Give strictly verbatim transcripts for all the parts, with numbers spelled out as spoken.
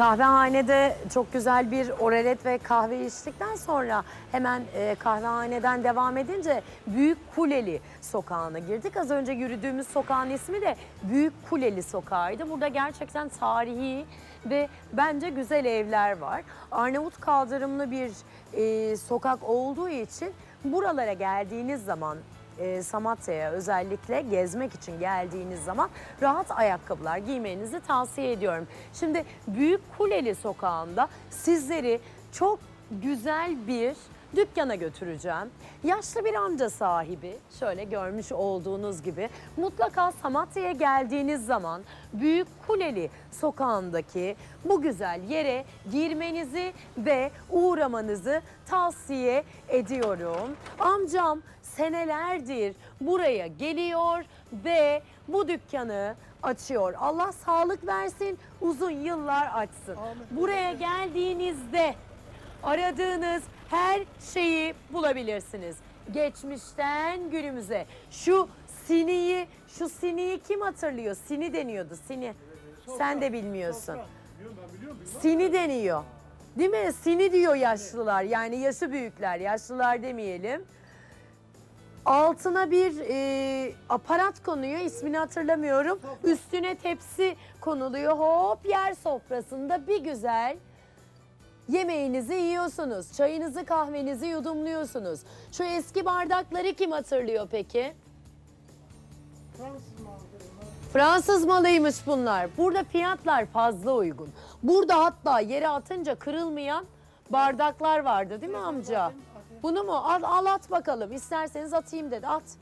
Kahvehanede çok güzel bir oralet ve kahve içtikten sonra hemen e, kahvehaneden devam edince Büyük Kuleli sokağına girdik. Az önce yürüdüğümüz sokağın ismi de Büyük Kuleli sokağıydı. Burada gerçekten tarihi ve bence güzel evler var. Arnavut kaldırımlı bir e, sokak olduğu için buralara geldiğiniz zaman E, Samatya'ya özellikle gezmek için geldiğiniz zaman rahat ayakkabılar giymenizi tavsiye ediyorum. Şimdi Büyük Kuleli sokağında sizleri çok güzel bir dükkana götüreceğim. Yaşlı bir amca sahibi, şöyle görmüş olduğunuz gibi, mutlaka Samatya'ya geldiğiniz zaman Büyük Kuleli sokağındaki bu güzel yere girmenizi ve uğramanızı tavsiye ediyorum. Amcam senelerdir buraya geliyor ve bu dükkanı açıyor. Allah sağlık versin, uzun yıllar açsın. Buraya geldiğinizde aradığınız her şeyi bulabilirsiniz. Geçmişten günümüze. Şu siniyi, şu siniyi kim hatırlıyor? Sini deniyordu, sini. Sen de bilmiyorsun. Sini deniyor. Değil mi? Sini diyor yaşlılar. Yani yaşı büyükler, yaşlılar demeyelim. Altına bir e, aparat konuyor, ismini hatırlamıyorum. Üstüne tepsi konuluyor. Hop, yer sofrasında bir güzel yemeğinizi yiyorsunuz. Çayınızı, kahvenizi yudumluyorsunuz. Şu eski bardakları kim hatırlıyor peki? Fransız malı. Fransız malıymış bunlar. Burada fiyatlar fazla uygun. Burada hatta yere atınca kırılmayan bardaklar vardı değil mi amca? Bunu mu? Al, al at bakalım. İsterseniz atayım dedi. At.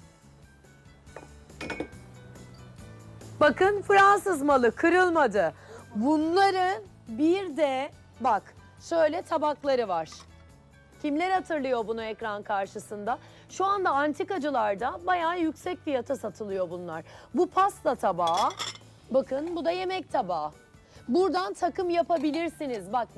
Bakın Fransız malı kırılmadı. Bunların bir de bak şöyle tabakları var. Kimler hatırlıyor bunu ekran karşısında? Şu anda antikacılarda bayağı yüksek fiyata satılıyor bunlar. Bu pasta tabağı. Bakın bu da yemek tabağı. Buradan takım yapabilirsiniz. Bak